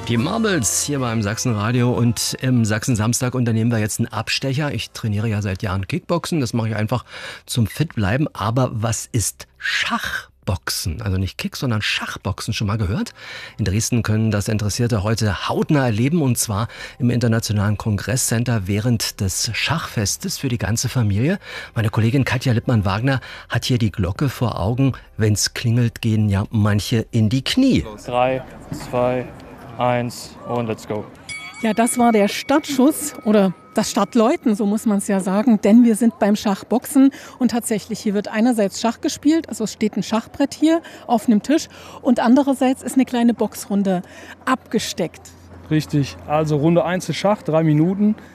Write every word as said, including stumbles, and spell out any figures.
Die Marbles hier beim Sachsenradio und im Sachsen-Samstag unternehmen wir jetzt einen Abstecher. Ich trainiere ja seit Jahren Kickboxen, das mache ich einfach zum Fitbleiben. Aber was ist Schachboxen? Also nicht Kick, sondern Schachboxen. Schon mal gehört? In Dresden können das Interessierte heute hautnah erleben, und zwar im Internationalen Kongresscenter während des Schachfestes für die ganze Familie. Meine Kollegin Katja Lippmann-Wagner hat hier die Glocke vor Augen. Wenn's klingelt, gehen ja manche in die Knie. Drei, zwei, eins und let's go. Ja, das war der Startschuss oder das Startläuten, so muss man es ja sagen, denn wir sind beim Schachboxen und tatsächlich, hier wird einerseits Schach gespielt, also es steht ein Schachbrett hier auf einem Tisch, und andererseits ist eine kleine Boxrunde abgesteckt. Richtig, also Runde eins ist Schach, drei Minuten.